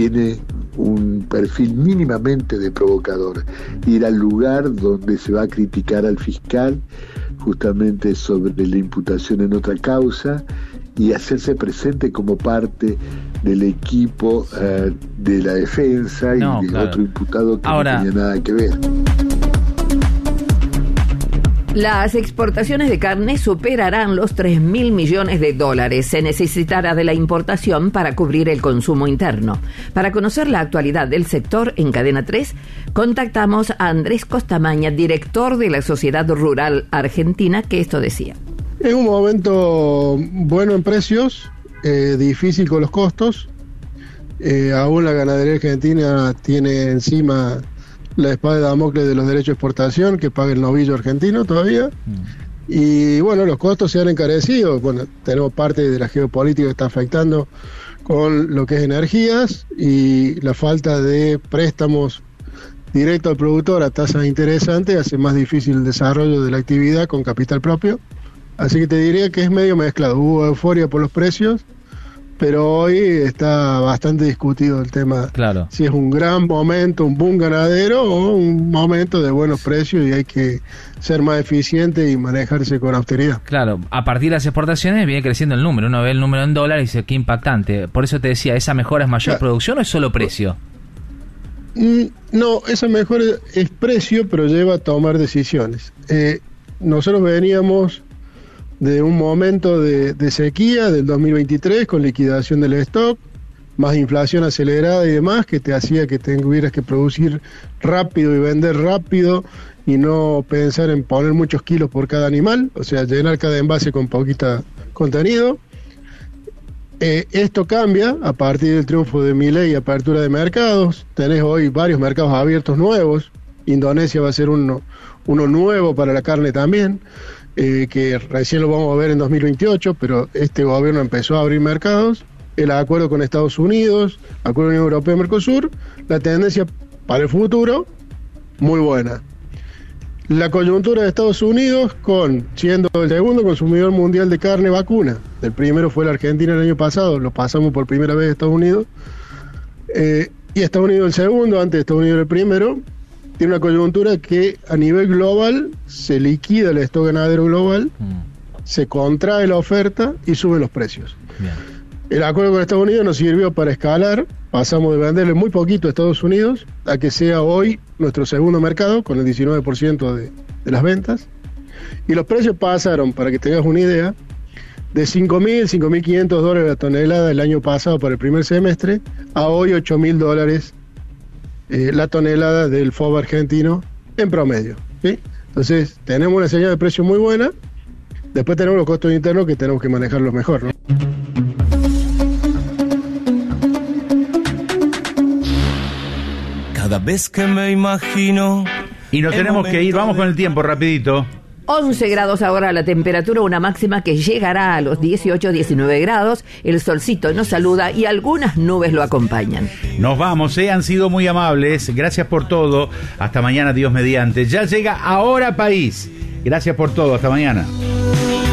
tiene un perfil mínimamente de provocador, ir al lugar donde se va a criticar al fiscal justamente sobre la imputación en otra causa y hacerse presente como parte del equipo de la defensa y del otro imputado que ahora, no tenía nada que ver. Las exportaciones de carne superarán los 3.000 millones de dólares. Se necesitará de la importación para cubrir el consumo interno. Para conocer la actualidad del sector en Cadena 3, contactamos a Andrés Costamaña, director de la Sociedad Rural Argentina, que esto decía. Es un momento bueno en precios, difícil con los costos. Aún la ganadería argentina tiene encima la espada de Damocles de los derechos de exportación que paga el novillo argentino todavía. Y bueno, los costos se han encarecido. Bueno, tenemos parte de la geopolítica que está afectando con lo que es energías y la falta de préstamos directos al productor a tasas interesantes hace más difícil el desarrollo de la actividad con capital propio. Así que te diría que es medio mezclado. Hubo euforia por los precios, pero hoy está bastante discutido el tema. Claro. Si es un gran momento, un boom ganadero o un momento de buenos precios y hay que ser más eficiente y manejarse con austeridad. Claro, a partir de las exportaciones viene creciendo el número. Uno ve el número en dólares y dice, qué impactante. Por eso te decía, ¿esa mejora es mayor producción o es solo precio? No, esa mejora es precio, pero lleva a tomar decisiones. Nosotros veníamos de un momento de sequía del 2023 con liquidación del stock, más inflación acelerada y demás, que te hacía que tuvieras que producir rápido y vender rápido y no pensar en poner muchos kilos por cada animal, o sea, llenar cada envase con poquita contenido. Esto cambia a partir del triunfo de Milei y apertura de mercados. Tenés hoy varios mercados abiertos nuevos. Indonesia va a ser uno nuevo para la carne también, que recién lo vamos a ver en 2028, pero este gobierno empezó a abrir mercados. El acuerdo con Estados Unidos, acuerdo Unión Europea-Mercosur, la tendencia para el futuro, muy buena. La coyuntura de Estados Unidos, siendo el segundo consumidor mundial de carne vacuna. El primero fue la Argentina el año pasado, lo pasamos por primera vez a Estados Unidos. Y Estados Unidos el segundo, antes de Estados Unidos el primero. Tiene una coyuntura que a nivel global se liquida el stock ganadero global, se contrae la oferta y suben los precios. Bien. El acuerdo con Estados Unidos nos sirvió para escalar, pasamos de venderle muy poquito a Estados Unidos a que sea hoy nuestro segundo mercado con el 19% de las ventas. Y los precios pasaron, para que tengas una idea, de $5.000, $5.500 la tonelada el año pasado para el primer semestre, a hoy $8.000 la tonelada del FOB argentino en promedio, ¿sí? Entonces tenemos una señal de precio muy buena. Después tenemos los costos internos que tenemos que manejarlos mejor, ¿no? Cada vez que me imagino. Y nos tenemos que ir, vamos con el tiempo rapidito. 11 grados ahora la temperatura, una máxima que llegará a los 18, 19 grados. El solcito nos saluda y algunas nubes lo acompañan. Nos vamos, han sido muy amables. Gracias por todo. Hasta mañana, Dios mediante. Ya llega Ahora País. Gracias por todo. Hasta mañana.